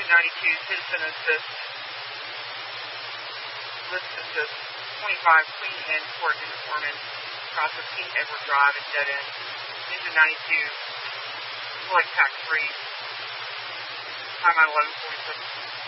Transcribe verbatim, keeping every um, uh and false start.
ninety-two, Citizen Assist. List Assist. twenty-five, Queen Anne Court in Foreman. Cross of King Edward Drive and dead end. Engine ninety-two. Select tax free. Time on eleven forty-six.